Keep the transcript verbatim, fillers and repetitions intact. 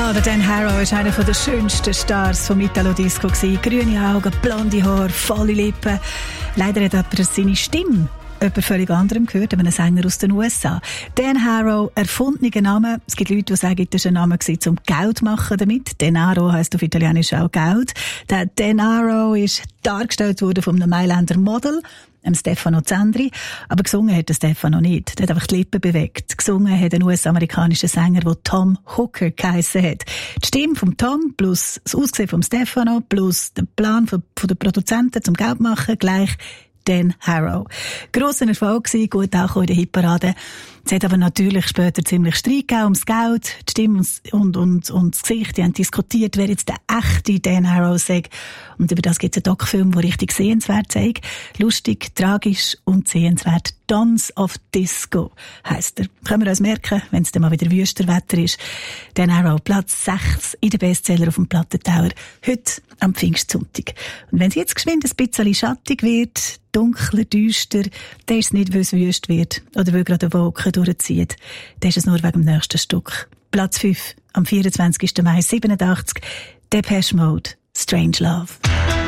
Ja, der Dan Harrow war einer der schönsten Stars vom Italo-Disco. Grüne Augen, blonde Haare, volle Lippen. Leider hat aber seine Stimme jemand völlig anderem gehört, einem Sänger aus den U S A. Dan Harrow, erfundener Name. Es gibt Leute, die sagen, das war ein Name, um Geld zu machen damit. Denaro heisst auf Italienisch auch Geld. Der Dan Harrow ist dargestellt worden von einem Mailänder Model, dem Stefano Zendri. Aber gesungen hat der Stefano nicht. Der hat einfach die Lippen bewegt. Gesungen hat ein U S-amerikanischer Sänger, der Tom Hooker geheissen hat. Die Stimme von Tom plus das Aussehen von Stefano plus der Plan von, von den Produzenten zum Geld machen gleich Dan Harrow. Grosser Erfolg gewesen, gut auch in der Hitparade. Es hat aber natürlich später ziemlich Streit gegeben ums Geld, die Stimme und, und, und das Gesicht. Die haben diskutiert, wer jetzt der echte Dan Harrow sei. Und über das gibt es einen Doc-Film, der richtig sehenswert sei. Lustig, tragisch und sehenswert. Dons of Disco heisst er. Können wir uns merken, wenn es dann mal wieder wüster Wetter ist. Dan Harrow, Platz sechs in den Bestseller auf dem Plattentauer. Heute am Pfingstsonntag. Und wenn es jetzt geschwind ein bisschen schattig wird, dunkler, düster, dann ist es nicht, weil es wüst wird oder weil gerade eine Wolke durchzieht. Dann ist es nur wegen dem nächsten Stück. Platz fünf am vierundzwanzigsten Mai siebenundachtzig. Depeche Mode, Strange Love.